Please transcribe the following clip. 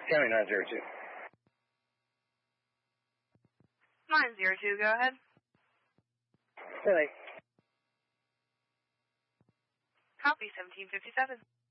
County 902. 902, go ahead. Hey. Copy, 1757.